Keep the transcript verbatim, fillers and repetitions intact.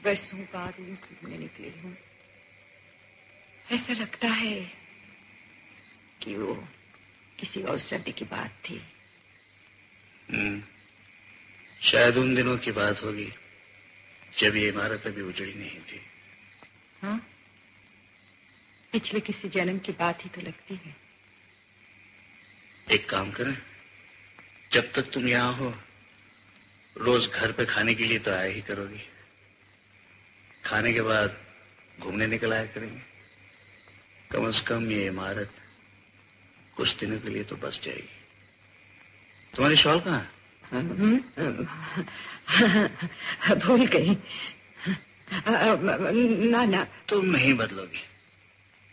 बरसों बाद ऊँट घूमने निकली हूँ। ऐसा लगता है कि वो किसी और सर्दी की बात थी। हम्म, शायद उन दिनों की बात होगी जब ये इमारत अभी उजड़ी नहीं थी। हाँ, पिछले किसी जन्म की बात ही तो लगती है। एक काम करें, जब तक तुम यहाँ हो रोज घर पे खाने के लिए तो आया ही करोगी। खाने के बाद घूमने निकल आया करेंगे। कम से कम ये इमारत कुछ दिनों के लिए तो बच जाएगी। तुम्हारी शॉल कहाँ है? भूल गई। ना ना, तुम नहीं बदलोगी।